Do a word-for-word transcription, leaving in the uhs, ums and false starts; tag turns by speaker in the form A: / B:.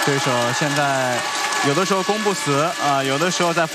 A: 对手现在有的时候攻不死啊、呃，有的时候在分。